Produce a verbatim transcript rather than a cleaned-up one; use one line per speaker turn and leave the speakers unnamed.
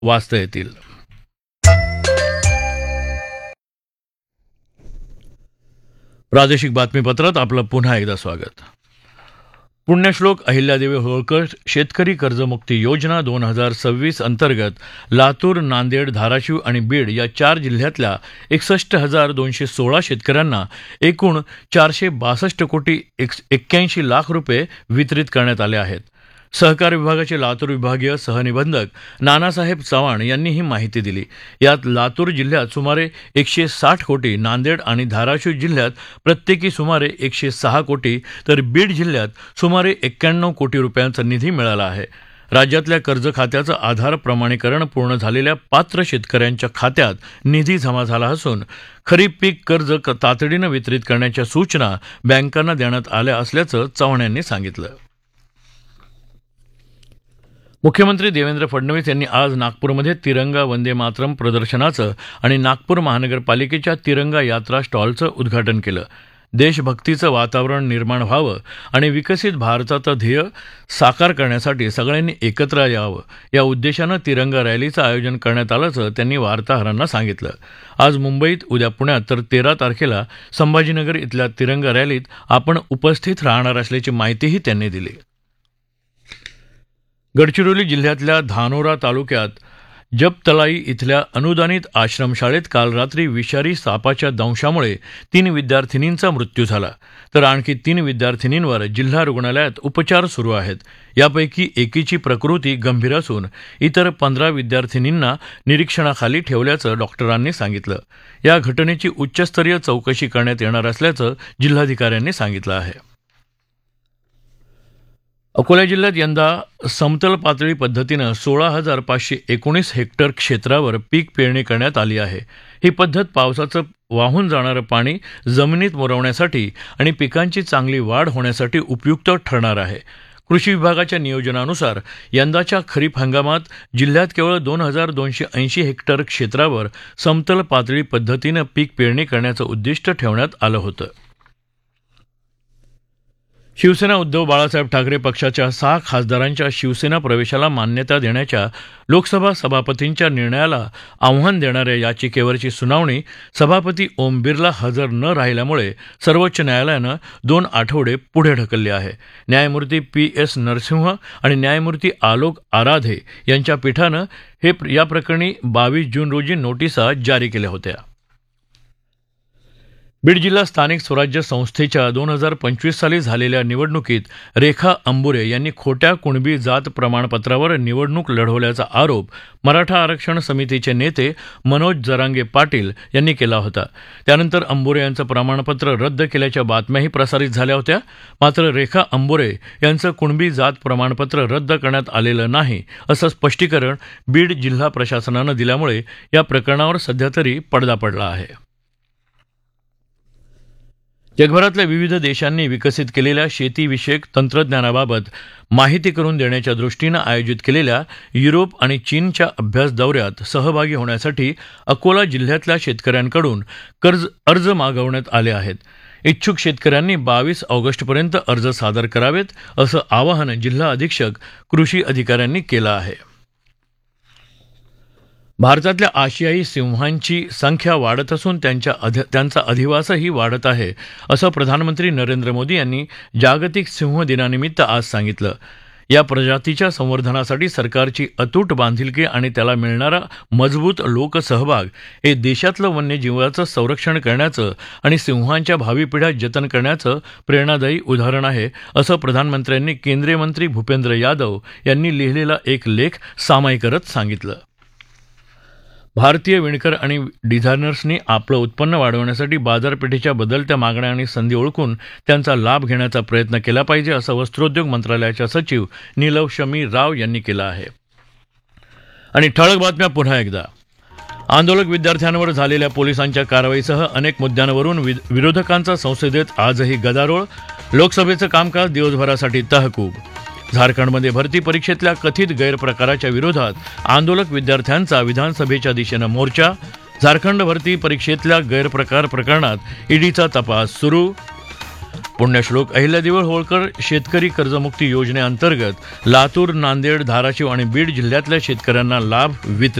वाचता येतील. प्रादेशिक बातमीपत्रात आपलं पुन्हा एकदा स्वागत. पुण्यश्लोक अहिल्यादेवी होळकर शेतकरी कर्जमुक्ती योजना दोन हजार सव्वीस अंतर्गत लातूर, नांदेड, धाराशिव आणि बीड या चार जिल्ह्यातल्या एकसष्ट हजार दोनशे सोळा शेतकऱ्यांना एकूण चारशे बासष्ट कोटी एक्क्याऐंशी लाख रुपये वितरित करण्यात आले आहेत. सहकार विभागाचे लातूर विभागीय सहनिबंधक नानासाहेब चव्हाण यांनी ही माहिती दिली. यात लातूर जिल्ह्यात सुमारे एकशे साठ कोटी, नांदेड आणि धाराशिव जिल्ह्यात प्रत्येकी सुमारे एकशे सहा कोटी तर बीड जिल्ह्यात सुमारे एक्क्याण्णव कोटी रुपयांचा निधी मिळाला आहे. राज्यातल्या कर्ज खात्याचं आधार प्रमाणीकरण पूर्ण झालेल्या पात्र शेतकऱ्यांच्या खात्यात निधी जमा झाला असून खरीप पीक कर्ज तातडीनं वितरित करण्याच्या सूचना बँकांना देण्यात आल्या असल्याचं चव्हाण यांनी सांगितलं. मुख्यमंत्री देवेंद्र फडणवीस यांनी आज नागपूरमध्ये तिरंगा वंदे मातरम प्रदर्शनाचं आणि नागपूर महानगरपालिकेच्या तिरंगा यात्रा स्टॉलचं उद्घाटन केलं. देशभक्तीचं वातावरण निर्माण व्हावं आणि विकसित भारताचं ध्येय साकार करण्यासाठी सगळ्यांनी एकत्र यावं या उद्देशानं तिरंगा रॅलीचं आयोजन करण्यात आल्याचं त्यांनी वार्ताहरांना सांगितलं. आज मुंबईत, उद्या पुण्यात तर तेरा तारखेला संभाजीनगर इथल्या तिरंगा रॅलीत आपण उपस्थित राहणार असल्याची माहितीही त्यांनी दिली. गडचिरोली जिल्ह्यातल्या धानोरा तालुक्यात जबतलाई इथल्या अनुदानित आश्रमशाळेत काल रात्री विषारी सापाच्या दंशामुळे तीन विद्यार्थिनींचा मृत्यू झाला, तर आणखी तीन विद्यार्थिनींवर जिल्हा रुग्णालयात उपचार सुरू आहेत. यापैकी एकीची प्रकृती गंभीर असून इतर पंधरा विद्यार्थिनींना निरीक्षणाखाली ठेवल्याचं डॉक्टरांनी सांगितलं. या घटनेची उच्चस्तरीय चौकशी करण्यात येणार असल्याचं जिल्हाधिकाऱ्यांनी सांगितलं आहे. अकोला जिल्ह्यात यंदा समतल पातळी पद्धतीनं सोळा हजार पाचशे एकोणीस हेक्टर क्षेत्रावर पीक पेरणी करण्यात आली आहे. ही पद्धत पावसाचं वाहून जाणारं पाणी जमिनीत मुरवण्यासाठी आणि पिकांची चांगली वाढ होण्यासाठी उपयुक्त ठरणार आहे. कृषी विभागाच्या नियोजनानुसार यंदाच्या खरीप हंगामात जिल्ह्यात केवळ दोन हजार दोनशे ऐंशी हेक्टर क्षेत्रावर समतल पातळी पद्धतीनं पीक पेरणी करण्याचं उद्दिष्ट ठेवण्यात आलं होतं. शिवसेना उद्धव बाळासाहेब ठाकरे पक्षाच्या सहा खासदारांच्या शिवसेना प्रवेशाला मान्यता देण्याच्या लोकसभा सभापतींच्या निर्णयाला आव्हान देणाऱ्या याचिकेवरची सुनावणी सभापती ओम बिर्ला हजर न राहिल्यामुळे सर्वोच्च न्यायालयानं दोन आठवडे पुढे ढकलली आहे. न्यायमूर्ती पी एस नरसिंह आणि न्यायमूर्ती आलोक आराधे यांच्या पीठानं हे या प्रकरणी बावीस जून रोजी नोटिसा जारी केल्या होत्या. बीड जिल्हा स्थानिक स्वराज्य संस्थेच्या दोन हजार पंचवीस साली झालेल्या निवडणुकीत रेखा अंबुरे यांनी खोट्या कुणबी जात प्रमाणपत्रावर निवडणूक लढवल्याचा आरोप मराठा आरक्षण समितीचे नेते मनोज जरांगे पाटील यांनी केला होता. त्यानंतर अंबुरे यांचं प्रमाणपत्र रद्द केल्याच्या बातम्याही प्रसारित झाल्या होत्या. मात्र रेखा अंबुरे यांचं कुणबी जात प्रमाणपत्र रद्द करण्यात आलेलं नाही असं स्पष्टीकरण बीड जिल्हा प्रशासनानं दिल्यामुळे या प्रकरणावर सध्या तरी पडदा पडला आहे. जगभरातल्या विविध देशांनी विकसित केलेल्या शेतीविषयक तंत्रज्ञानाबाबत माहिती करून देण्याच्या दृष्टीनं आयोजित केलेल्या युरोप आणि चीनच्या अभ्यास दौऱ्यात सहभागी होण्यासाठी अकोला जिल्ह्यातल्या शेतकऱ्यांकडून कर्ज अर्ज मागवण्यात आले आहेत. इच्छुक शेतकऱ्यांनी बावीस ऑगस्टपर्यंत अर्ज सादर करावेत असं आवाहन जिल्हा अधीक्षक कृषी अधिकाऱ्यांनी केलं आहे. भारतातल्या आशियाई सिंहांची संख्या वाढत असून त्यांच्या अधि त्यांचा अधिवासही वाढत आहे असं प्रधानमंत्री नरेंद्र मोदी यांनी जागतिक सिंह दिनानिमित्त आज सांगितलं. या प्रजातीच्या संवर्धनासाठी सरकारची अतूट बांधिलकी आणि त्याला मिळणारा मजबूत लोकसहभाग हे देशातलं वन्यजीवाचं संरक्षण करण्याचं आणि सिंहांच्या भावी पिढ्या जतन करण्याचं प्रेरणादायी उदाहरण आहे असं प्रधानमंत्र्यांनी केंद्रीय मंत्री भूपेंद्र यादव यांनी लिहिलेला एक लेख सामायिक करत सांगितलं. भारतीय विणकर आणि डिझायनर्सनी आपलं उत्पन्न वाढवण्यासाठी बाजारपेठेच्या बदलत्या मागण्या आणि संधी ओळखून त्यांचा लाभ घेण्याचा प्रयत्न केला पाहिजे असं वस्त्रोद्योग मंत्रालयाच्या सचिव नीलव शमी राव यांनी केलं आहे. आणि ठळक बातम्या पुन्हा एकदा. आंदोलक विद्यार्थ्यांवर झालेल्या पोलिसांच्या कारवाईसह अनेक मुद्द्यांवरून विरोधकांचा संसदेत आजही गदारोळ. लोकसभेचं कामकाज दिवसभरासाठी तहकूब. झारखंडमध्ये भरती परीक्षेतल्या कथित गैरप्रकाराच्या विरोधात आंदोलक विद्यार्थ्यांचा विधानसभेच्या दिशेनं मोर्चा. झारखंड भरती परीक्षेतल्या गैरप्रकार प्रकरणात ईडीचा तपास सुरू. पुण्यश्लोक अहिल्यादेवी होळकर शेतकरी कर्जमुक्ती योजनेअंतर्गत लातूर, नांदेड, धाराशिव आणि बीड जिल्ह्यातल्या शेतकऱ्यांना लाभ वितरित